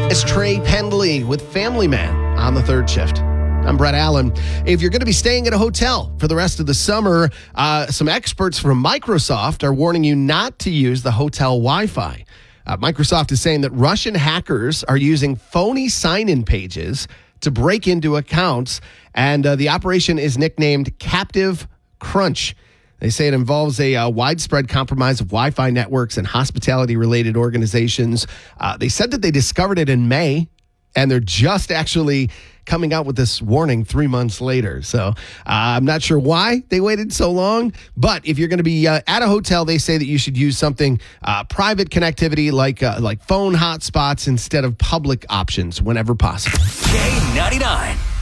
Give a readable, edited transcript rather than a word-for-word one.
It's Trey Pendley with Family Man on the third shift. I'm Brett Allen. If you're going to be staying at a hotel for the rest of the summer, some experts from Microsoft are warning you not to use the hotel Wi-Fi. Microsoft is saying that Russian hackers are using phony sign-in pages to break into accounts, and the operation is nicknamed Captive Crunch. They say it involves a widespread compromise of Wi-Fi networks and hospitality-related organizations. They said that they discovered it in May, and they're just actually coming out with this warning 3 months later. So I'm not sure why they waited so long, but if you're going to be at a hotel, they say that you should use something private connectivity like phone hotspots instead of public options whenever possible. K99.